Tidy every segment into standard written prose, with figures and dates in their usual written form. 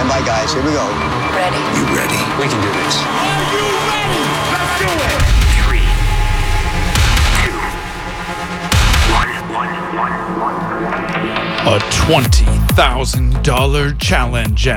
Stand by, guys. Here we go. Ready. You ready? We can do this. Are you ready? Let's do it. 3, 2, 1. A $20,000 challenge.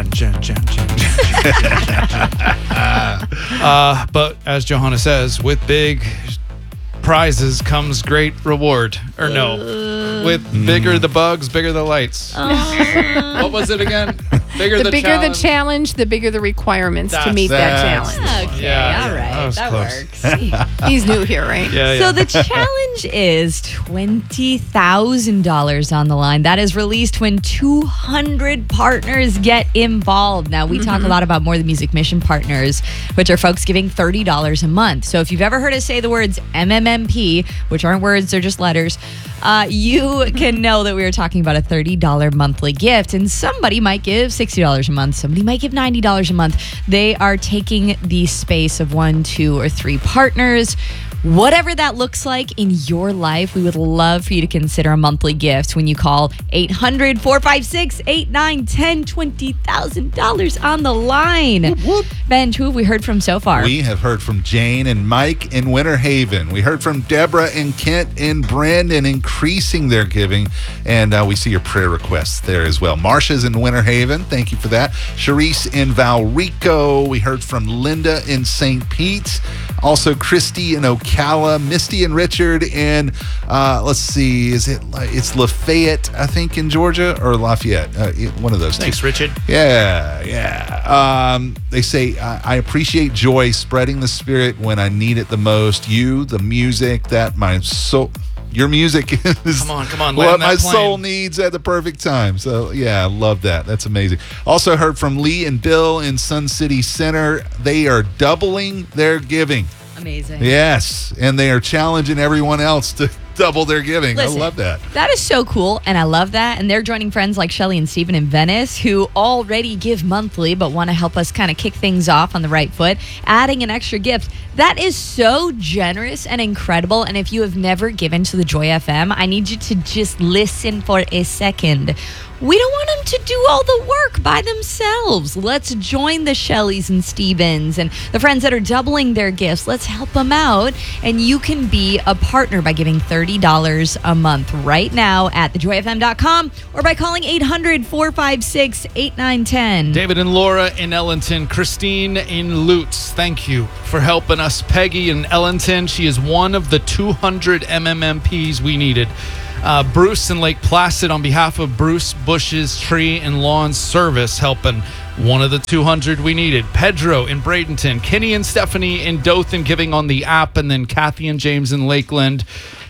But as Johanna says, with big prizes comes great reward. Or no. With bigger the bugs, bigger the lights. What was it again? The bigger the challenge, the bigger the requirements to meet that challenge. Okay, Yeah, all right. that was That works. He's new here, right? Yeah, So the challenge is $20,000 on the line. That is released when 200 partners get involved. Now, we talk a lot about More Than Music Mission partners, which are folks giving $30 a month. So if you've ever heard us say the words MMMP, which aren't words, they're just letters, you can know that we are talking about a $30 monthly gift. And somebody might give $60 a month. Somebody might give $90 a month. They are taking the space of 1, 2, or 3 partners. Whatever that looks like in your life, we would love for you to consider a monthly gift when you call 800-456-8910. $20,000 on the line. Ben, who have we heard from so far? We have heard from Jane and Mike in Winter Haven. We heard from Deborah and Kent and Brandon increasing their giving. And we see your prayer requests there as well. Marsha's in Winter Haven. Thank you for that. Charisse in Valrico. We heard from Linda in St. Pete. Also, Christy in Ocala, Misty and Richard in, let's see, it's Lafayette, I think, in Georgia, or Lafayette, one of those two. Thanks, Richard. Yeah. They say, I appreciate joy spreading the spirit when I need it the most. You, the music, that my soul... Your music is Come on, what land that my plane. soul needs at the perfect time. So, yeah, I love that. That's amazing. Also heard from Lee and Bill in Sun City Center. They are doubling their giving. Amazing. Yes, and they are challenging everyone else to double their giving. Listen, I love that. That is so cool, and I love that. And they're joining friends like Shelly and Stephen in Venice, who already give monthly but want to help us kind of kick things off on the right foot, adding an extra gift. That is so generous and incredible. And if you have never given to the Joy FM, I need you to just listen for a second. We don't want them to do all the work by themselves. Let's join the Shelleys and Stevens and the friends that are doubling their gifts. Let's help them out. And you can be a partner by giving $30 a month right now at thejoyfm.com or by calling 800-456-8910. David and Laura in Ellington. Christine in Lutz. Thank you for helping us. Peggy in Ellington. She is one of the 200 MMMPs we needed. Bruce in Lake Placid on behalf of Bruce Bush's Tree and Lawn Service, helping one of the 200 we needed. Pedro in Bradenton, Kenny and Stephanie in Dothan giving on the app, and then Kathy and James in Lakeland.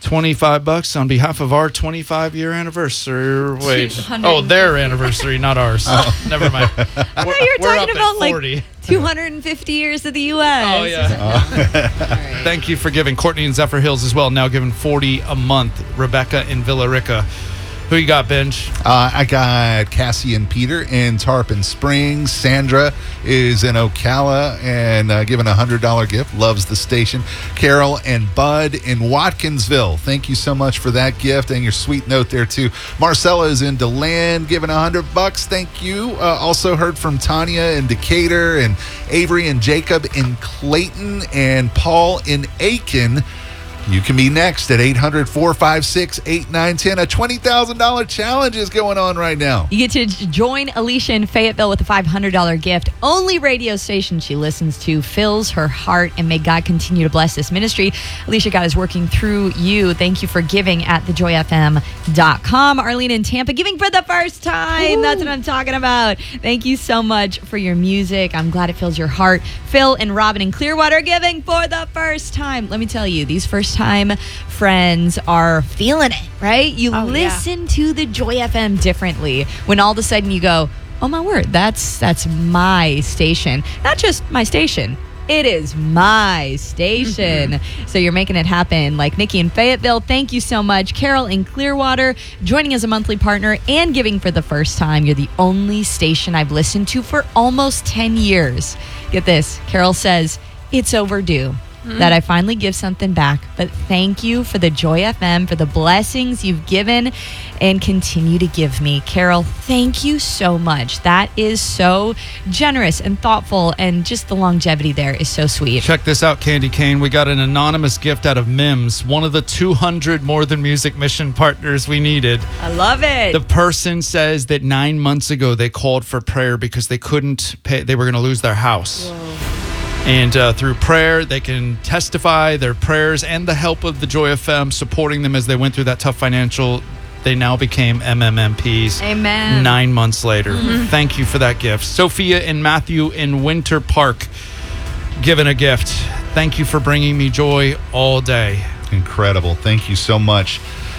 $25 on behalf of our 25-year anniversary. Wait. Oh, their anniversary, not ours. Never mind. I thought you were talking about 40. like 250 years of the U.S. Oh, yeah. Thank you for giving. Courtney in Zephyr Hills as well, now giving $40 a month. Rebecca in Villa Rica. Who you got, Benj? I got Cassie and Peter in Tarpon Springs. Sandra is in Ocala and giving a $100 gift. Loves the station. Carol and Bud in Watkinsville. Thank you so much for that gift and your sweet note there, too. Marcella is in DeLand giving $100. Thank you. Also heard from Tanya in Decatur and Avery and Jacob in Clayton and Paul in Aiken. You can be next at 800-456-8910. A $20,000 challenge is going on right now. You get to join Alicia in Fayetteville with a $500 gift. Only radio station she listens to fills her heart, and may God continue to bless this ministry. Alicia, God is working through you. Thank you for giving at thejoyfm.com. Arlene in Tampa, giving for the first time. Ooh. That's what I'm talking about. Thank you so much for your music. I'm glad it fills your heart. Phil and Robin in Clearwater giving for the first time. Let me tell you, these first-time friends are feeling it, right? You listen to the Joy FM differently when all of a sudden you go, oh my word, that's my station. Not just my station. It is my station. So you're making it happen. Like Nikki in Fayetteville, thank you so much. Carol in Clearwater, joining as a monthly partner and giving for the first time. You're the only station I've listened to for almost 10 years. Get this. Carol says, it's overdue. that I finally give something back. But thank you for the Joy FM, for the blessings you've given and continue to give me. Carol, thank you so much. That is so generous and thoughtful, and just the longevity there is so sweet. Check this out, Candy Cane. We got an anonymous gift out of Mims, one of the 200 More Than Music mission partners we needed. I love it. The person says that 9 months ago they called for prayer because they couldn't pay. They were going to lose their house. Whoa. And through prayer, they can testify their prayers and the help of the Joy FM supporting them as they went through that tough financial. They now became MMMPs. Amen. 9 months later. Thank you for that gift. Sophia and Matthew in Winter Park given a gift. Thank you for bringing me joy all day. Incredible. Thank you so much.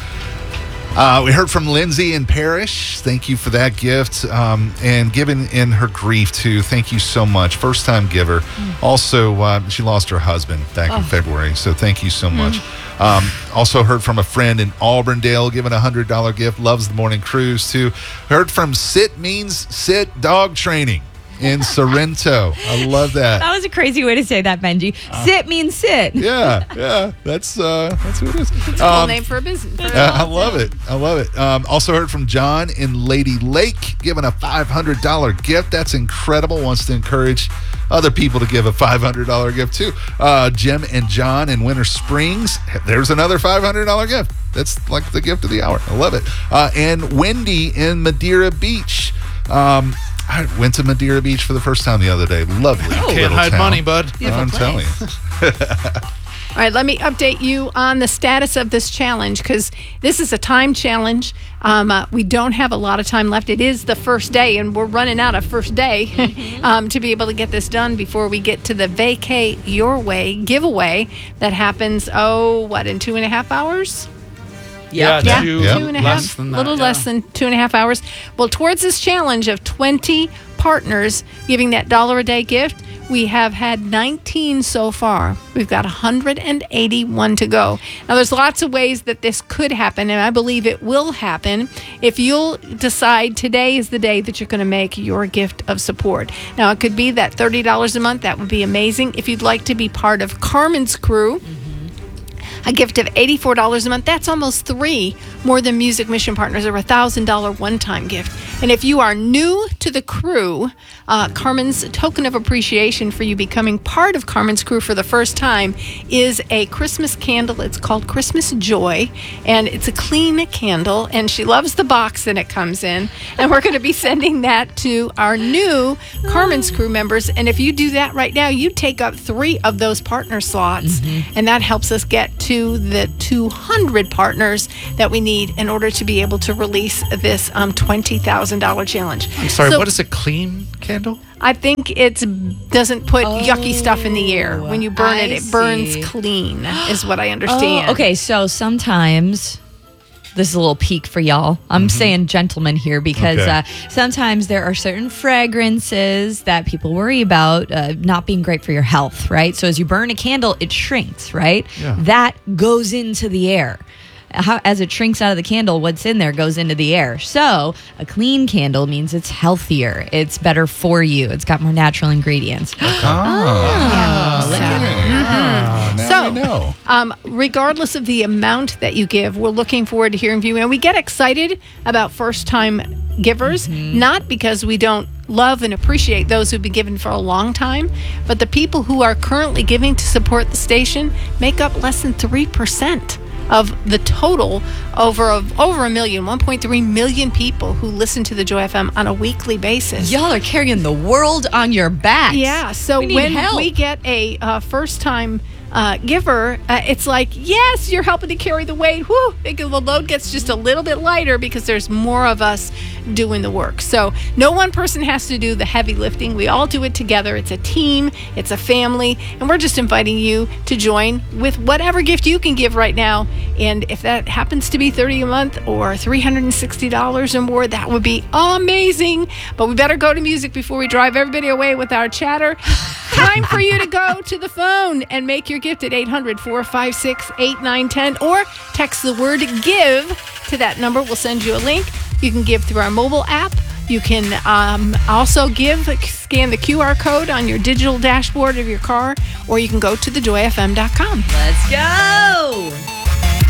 We heard from Lindsay in Parrish. Thank you for that gift. And given in her grief, too. Thank you so much. First time giver. Also, she lost her husband back in February. So thank you so much. Also heard from a friend in Auburndale, given a $100 gift. Loves the morning cruise, too. Heard from Sit Means Sit Dog Training in Sorrento. I love that. That was a crazy way to say that, Benji. Sit means sit. Yeah. That's what it is. It's a cool name for a business. I love it. Also heard from John in Lady Lake, giving a $500 gift. That's incredible. Wants to encourage other people to give a $500 gift too. Jim and John in Winter Springs. There's another $500 gift. That's like the gift of the hour. I love it. And Wendy in Madeira Beach. I went to Madeira Beach for the first time the other day. Lovely. Can't hide money, bud. I'm telling you. All right, let me update you on the status of this challenge, because this is a time challenge. We don't have a lot of time left. It is the first day, and we're running out of first day to be able to get this done before we get to the Vacay Your Way giveaway that happens, in 2.5 hours? Yeah, Yeah, two two and a half, less than that, little less than 2.5 hours. Well, towards this challenge of 20 partners giving that $1 a day gift, we have had 19 so far. We've got 181 to go. Now, there's lots of ways that this could happen, and I believe it will happen if you'll decide today is the day that you're going to make your gift of support. Now, it could be that $30 a month. That would be amazing. If you'd like to be part of Carmen's crew, a gift of $84 a month. That's almost 3 More Than Music mission partners, or a $1,000 one-time gift. And if you are new to the crew, Carmen's token of appreciation for you becoming part of Carmen's crew for the first time is a Christmas candle. It's called Christmas Joy, and it's a clean candle, and she loves the box that it comes in. And we're going to be sending that to our new Carmen's crew members. And if you do that right now, you take up 3 of those partner slots, and that helps us get to the 200 partners that we need in order to be able to release this $20,000 challenge. I'm sorry, So what is a clean candle? I think it doesn't put yucky stuff in the air. When you burn it, it burns clean, is what I understand. Okay, so sometimes... This is a little peek for y'all. I'm saying gentlemen here because sometimes there are certain fragrances that people worry about not being great for your health, right? So as you burn a candle, it shrinks, right? Yeah. That goes into the air. As it shrinks out of the candle, what's in there goes into the air. So a clean candle means it's healthier. It's better for you. It's got more natural ingredients. Now we know. Regardless of the amount that you give, we're looking forward to hearing from you. And we get excited about first-time givers, not because we don't love and appreciate those who've been giving for a long time, but the people who are currently giving to support the station make up less than 3% of the total over a million, 1.3 million people who listen to the Joy FM on a weekly basis. Y'all are carrying the world on your backs. Yeah, so We need when help. we get a first-time giver, it's like, yes, you're helping to carry the weight. Whew, the load gets just a little bit lighter because there's more of us doing the work. So no one person has to do the heavy lifting. We all do it together. It's a team. It's a family. And we're just inviting you to join with whatever gift you can give right now. And if that happens to be $30 a month or $360 or more, that would be amazing. But we better go to music before we drive everybody away with our chatter. Time for you to go to the phone and make your gift at 800-456-8910 or text the word GIVE to that number. We'll send you a link. You can give through our mobile app. You can also scan the QR code on your digital dashboard of your car, or you can go to thejoyfm.com. Let's go.